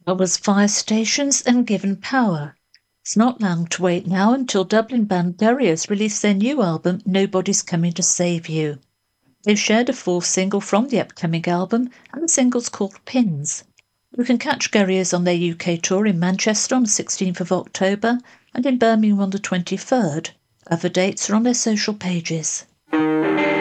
Hull's fire stations and given power. It's not long to wait now until Dublin band Gorillaz release their new album, Nobody's Coming to Save You. They've shared a full single from the upcoming album, and the single's called Pins. You can catch Gorillaz on their UK tour in Manchester on the 16th of October and in Birmingham on the 23rd. Other dates are on their social pages.